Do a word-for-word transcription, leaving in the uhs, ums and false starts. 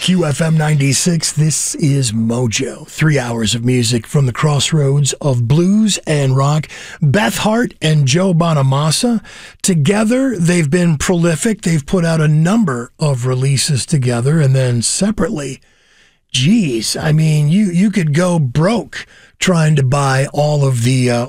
Q F M ninety-six, this is Mojo. Three hours of music from the crossroads of blues and rock. Beth Hart and Joe Bonamassa. Together, they've been prolific. They've put out a number of releases together, and then separately, geez, I mean, you, you could go broke trying to buy all of the uh,